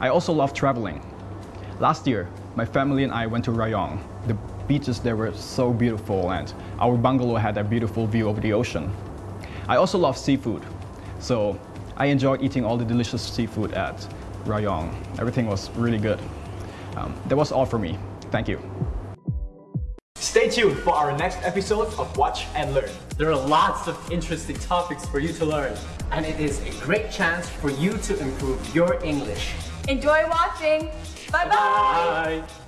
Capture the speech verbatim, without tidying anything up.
I also love traveling. Last year, my family and I went to Rayong. The beaches there were so beautiful and our bungalow had a beautiful view over the ocean. I also love seafood, so I enjoyed eating all the delicious seafood at Rayong. Everything was really good. Um, that was all for me. Thank you. Stay tuned for our next episode of Watch and Learn. There are lots of interesting topics for you to learn, and it is a great chance for you to improve your English. Enjoy watching. Bye-bye. Bye.